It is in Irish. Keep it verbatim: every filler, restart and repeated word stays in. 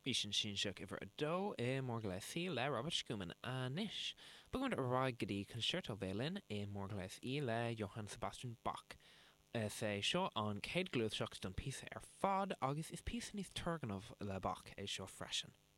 Bhí sin sin seach iver a dó é Morgalaí le Robert Schumann a nish. Bugund a rá gotí concerto bhéilinn é Morgalaí le Johann Sebastian Bach. Sé seo an céad glúth seach don písa ar fad agus is písa níos turganmh le Bach é seo freisin.